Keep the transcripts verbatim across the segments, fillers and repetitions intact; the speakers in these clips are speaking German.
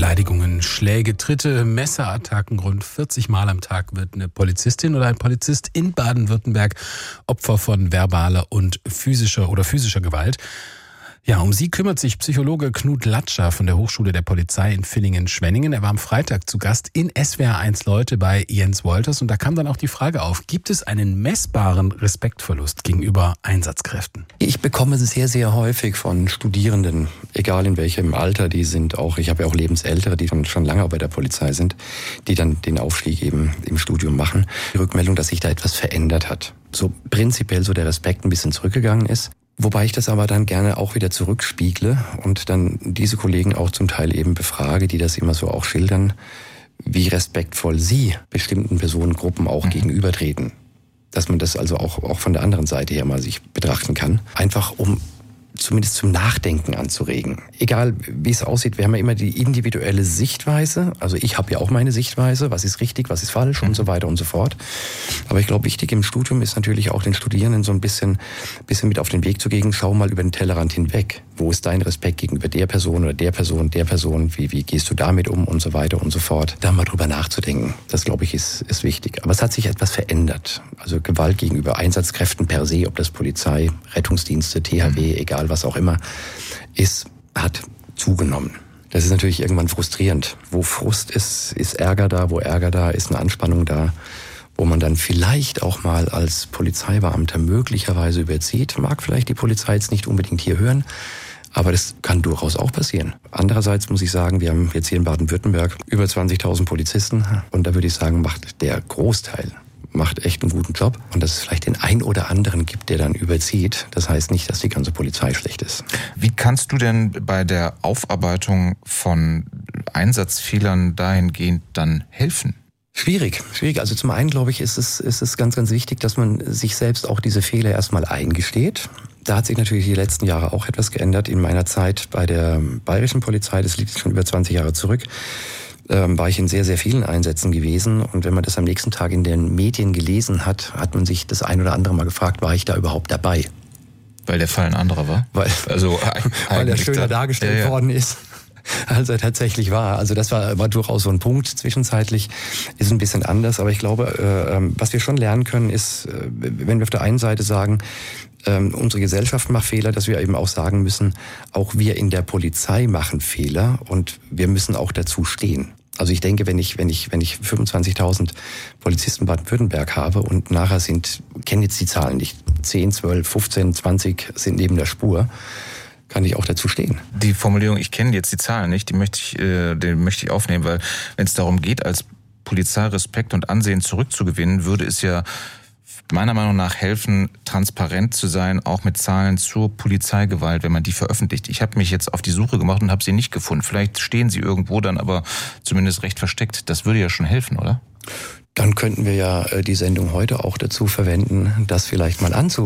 Beleidigungen, Schläge, Tritte, Messerattacken. Rund vierzig Mal am Tag wird eine Polizistin oder ein Polizist in Baden-Württemberg Opfer von verbaler und physischer oder physischer Gewalt. Ja, um sie kümmert sich Psychologe Knut Latscher von der Hochschule der Polizei in Villingen-Schwenningen. Er war am Freitag zu Gast in S W R eins Leute bei Jens Wolters und da kam dann auch die Frage auf, gibt es einen messbaren Respektverlust gegenüber Einsatzkräften? Ich bekomme es sehr, sehr häufig von Studierenden, egal in welchem Alter die sind, auch ich habe ja auch Lebensältere, die schon, schon lange bei der Polizei sind, die dann den Aufstieg eben im Studium machen. Die Rückmeldung, dass sich da etwas verändert hat. So prinzipiell so der Respekt ein bisschen zurückgegangen ist. Wobei ich das aber dann gerne auch wieder zurückspiegle und dann diese Kollegen auch zum Teil eben befrage, die das immer so auch schildern, wie respektvoll sie bestimmten Personengruppen auch mhm. gegenübertreten. Dass man das also auch, auch von der anderen Seite her mal sich betrachten kann. Einfach um zumindest zum Nachdenken anzuregen. Egal wie es aussieht, wir haben ja immer die individuelle Sichtweise. Also ich habe ja auch meine Sichtweise, was ist richtig, was ist falsch und so weiter und so fort. Aber ich glaube, wichtig im Studium ist natürlich auch den Studierenden so ein bisschen, bisschen mit auf den Weg zu gehen, schau mal über den Tellerrand hinweg. Wo ist dein Respekt gegenüber der Person oder der Person, der Person? Wie, wie gehst du damit um und so weiter und so fort? Da mal drüber nachzudenken, das glaube ich ist, ist wichtig. Aber es hat sich etwas verändert. Also Gewalt gegenüber Einsatzkräften per se, ob das Polizei, Rettungsdienste, T H W, egal was auch immer, ist, hat zugenommen. Das ist natürlich irgendwann frustrierend. Wo Frust ist, ist Ärger da, wo Ärger da, ist eine Anspannung da, wo man dann vielleicht auch mal als Polizeibeamter möglicherweise überzieht. Mag vielleicht die Polizei jetzt nicht unbedingt hier hören, aber das kann durchaus auch passieren. Andererseits muss ich sagen, wir haben jetzt hier in Baden-Württemberg über zwanzigtausend Polizisten und da würde ich sagen, macht der Großteil macht echt einen guten Job und dass es vielleicht den einen oder anderen gibt, der dann überzieht. Das heißt nicht, dass die ganze Polizei schlecht ist. Wie kannst du denn bei der Aufarbeitung von Einsatzfehlern dahingehend dann helfen? Schwierig, schwierig. Also zum einen, glaube ich, ist es, ist es ganz, ganz wichtig, dass man sich selbst auch diese Fehler erstmal eingesteht. Da hat sich natürlich die letzten Jahre auch etwas geändert. In meiner Zeit bei der bayerischen Polizei, das liegt schon über zwanzig Jahre zurück, ähm, war ich in sehr, sehr vielen Einsätzen gewesen. Und wenn man das am nächsten Tag in den Medien gelesen hat, hat man sich das ein oder andere Mal gefragt, war ich da überhaupt dabei? Weil der Fall ein anderer war? Weil, also, weil er schöner dargestellt ja, ja. worden ist, als er tatsächlich war. Also das war, war durchaus so ein Punkt. Zwischenzeitlich ist ein bisschen anders. Aber ich glaube, äh, was wir schon lernen können, ist, äh, wenn wir auf der einen Seite sagen, ähm, unsere Gesellschaft macht Fehler, dass wir eben auch sagen müssen, auch wir in der Polizei machen Fehler und wir müssen auch dazu stehen. Also ich denke, wenn ich, wenn ich, wenn ich fünfundzwanzigtausend Polizisten in Baden-Württemberg habe und nachher sind, kennen jetzt die Zahlen nicht, zehn, zwölf, fünfzehn, zwanzig sind neben der Spur, kann ich auch dazu stehen. Die Formulierung, ich kenne jetzt die Zahlen nicht, die möchte ich, äh, die möchte ich aufnehmen, weil wenn es darum geht, als Polizei Respekt und Ansehen zurückzugewinnen, würde es ja meiner Meinung nach helfen, transparent zu sein, auch mit Zahlen zur Polizeigewalt, wenn man die veröffentlicht. Ich habe mich jetzt auf die Suche gemacht und habe sie nicht gefunden. Vielleicht stehen sie irgendwo dann aber zumindest recht versteckt. Das würde ja schon helfen, oder? Dann könnten wir ja die Sendung heute auch dazu verwenden, das vielleicht mal anzu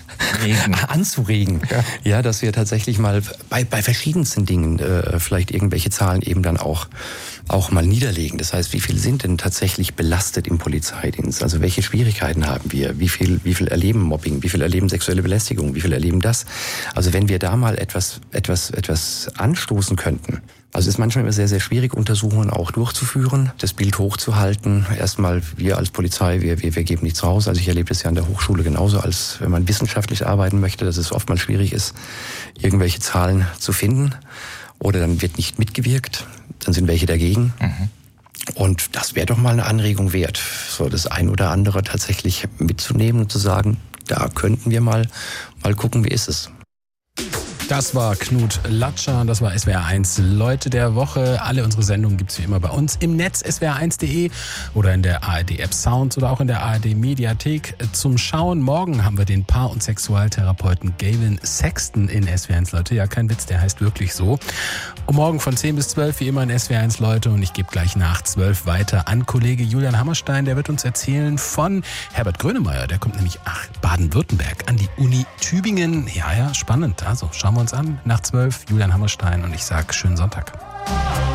anzuregen. Ja. ja, dass wir tatsächlich mal bei, bei verschiedensten Dingen äh, vielleicht irgendwelche Zahlen eben dann auch, auch mal niederlegen. Das heißt, wie viel sind denn tatsächlich belastet im Polizeidienst? Also welche Schwierigkeiten haben wir? Wie viel, wie viel erleben Mobbing? Wie viel erleben sexuelle Belästigung? Wie viel erleben das? Also wenn wir da mal etwas, etwas, etwas anstoßen könnten. Also es ist manchmal immer sehr, sehr schwierig, Untersuchungen auch durchzuführen, das Bild hochzuhalten. Erstmal, wir als Polizei, wir, wir, wir geben nichts raus. Also ich erlebe das ja an der Hochschule genauso, als wenn man wissenschaftlich arbeiten möchte, dass es oftmals schwierig ist, irgendwelche Zahlen zu finden. Oder dann wird nicht mitgewirkt, dann sind welche dagegen. Mhm. Und das wäre doch mal eine Anregung wert, so das ein oder andere tatsächlich mitzunehmen und zu sagen, da könnten wir mal, mal gucken, wie ist es. Das war Knut Latscher, das war S W R eins Leute der Woche. Alle unsere Sendungen gibt's wie immer bei uns im Netz, S W R eins punkt de oder in der A R D App Sounds oder auch in der A R D Mediathek zum Schauen. Morgen haben wir den Paar- und Sexualtherapeuten Gavin Sexton in S W R eins Leute. Ja, kein Witz, der heißt wirklich so. Und morgen von zehn bis zwölf wie immer in S W R eins Leute und ich gebe gleich nach zwölf weiter an Kollege Julian Hammerstein. Der wird uns erzählen von Herbert Grönemeyer. Der kommt nämlich ach, Baden-Württemberg an die Uni Tübingen. Ja, ja, spannend. Also schauen wir uns an. Nach zwölf Julian Hammerstein und ich sage schönen Sonntag.